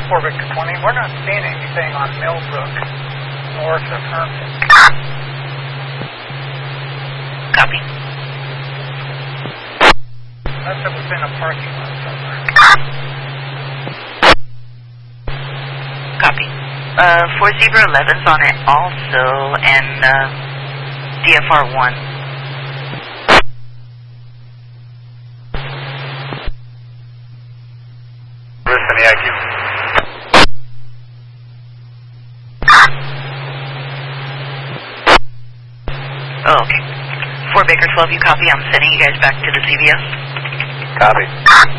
4 Victor 20. We're not seeing anything on Millbrook, north of Herman. Copy. Must have been a parking lot somewhere. Copy. 4 Zebra 11's on it also, and DFR 1. Listen, EIQ. Oh, okay. 4 Baker 12, you copy. I'm sending you guys back to the CVS. Copy.